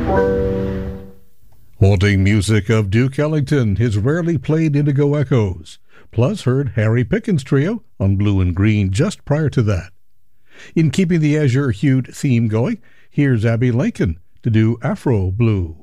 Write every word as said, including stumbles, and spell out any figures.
Haunting music of Duke Ellington, his rarely played Indigo Echoes, plus heard Harry Pickens Trio on Blue and Green just prior to that. In keeping the azure-hued theme going, here's Abbey Lincoln to do Afro Blue.